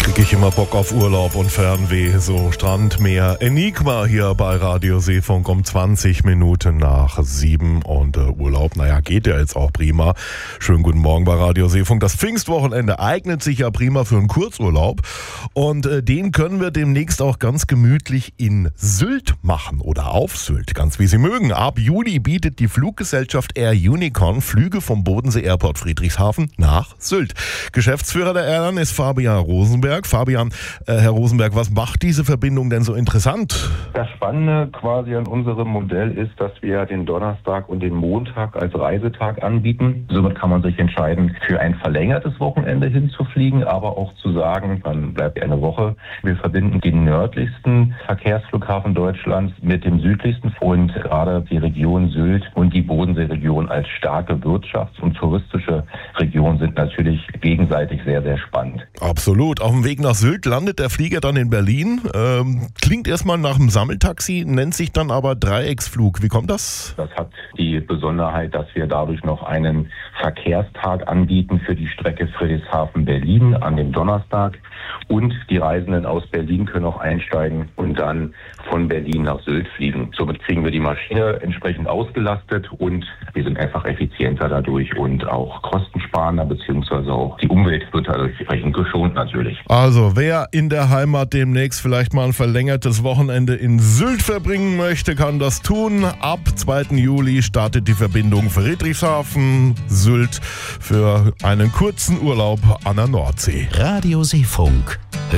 Kriege ich immer Bock auf Urlaub und Fernweh, so Strand, Meer. Enigma hier bei Radio Seefunk um 20 Minuten nach 7 und Urlaub, naja, geht ja jetzt auch prima. Schönen guten Morgen bei Radio Seefunk. Das Pfingstwochenende eignet sich ja prima für einen Kurzurlaub und den können wir demnächst auch ganz gemütlich in Sylt machen oder auf Sylt, ganz wie Sie mögen. Ab Juli bietet die Fluggesellschaft Air Unicorn Flüge vom Bodensee Airport Friedrichshafen nach Sylt. Geschäftsführer der Airline ist Fabian Rosenberg. Fabian, Herr Rosenberg, was macht diese Verbindung denn so interessant? Das Spannende quasi an unserem Modell ist, dass wir den Donnerstag und den Montag als Reisetag anbieten. Somit kann man sich entscheiden, für ein verlängertes Wochenende hinzufliegen, aber auch zu sagen, dann bleibt eine Woche. Wir verbinden den nördlichsten Verkehrsflughafen Deutschlands mit dem südlichsten und gerade die Region Sylt und die Bodenseeregion als starke Wirtschafts- und touristische Region sind natürlich gegenseitig sehr, sehr spannend. Absolut. Auf dem Weg nach Sylt landet der Flieger dann in Berlin. Klingt erstmal nach einem Sammeltaxi, nennt sich dann aber Dreiecksflug. Wie kommt das? Das hat die Besonderheit, dass wir dadurch noch einen Verkehrstag anbieten für die Strecke Friedrichshafen-Berlin an dem Donnerstag. Und die Reisenden aus Berlin können auch einsteigen und dann von Berlin nach Sylt fliegen. Somit kriegen wir die Maschine entsprechend ausgelastet und wir sind einfach effizienter dadurch und auch kostensparender, beziehungsweise auch die Umwelt wird dadurch entsprechend geschont natürlich. Also wer in der Heimat demnächst vielleicht mal ein verlängertes Wochenende in Sylt verbringen möchte, kann das tun. Ab 2. Juli startet die Verbindung Friedrichshafen-Sylt für einen kurzen Urlaub an der Nordsee. Radio Seefunk.